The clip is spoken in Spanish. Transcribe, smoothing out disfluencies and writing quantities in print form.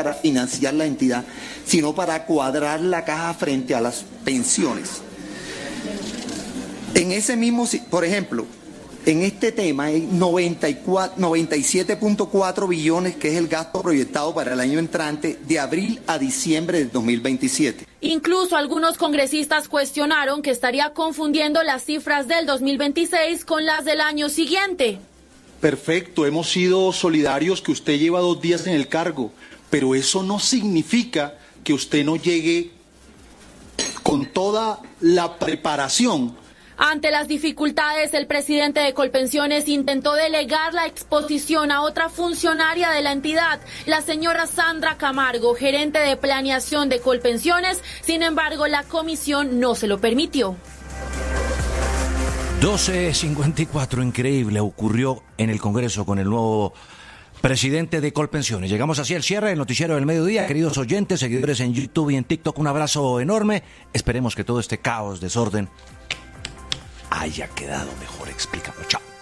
para financiar la entidad, sino para cuadrar la caja frente a las pensiones. En ese mismo, por ejemplo, en este tema hay 97.4 billones, que es el gasto proyectado para el año entrante, de abril a diciembre del 2027. Incluso algunos congresistas cuestionaron que estaría confundiendo las cifras del 2026 con las del año siguiente. Perfecto, hemos sido solidarios que usted lleva 2 días en el cargo, pero eso no significa que usted no llegue con toda la preparación. Ante las dificultades, el presidente de Colpensiones intentó delegar la exposición a otra funcionaria de la entidad, la señora Sandra Camargo, gerente de planeación de Colpensiones. Sin embargo, la comisión no se lo permitió. 12:54, increíble, ocurrió en el Congreso con el nuevo presidente de Colpensiones. Llegamos así al cierre del noticiero del mediodía. Queridos oyentes, seguidores en YouTube y en TikTok, un abrazo enorme. Esperemos que todo este caos, desorden, haya quedado mejor explicado. Chao.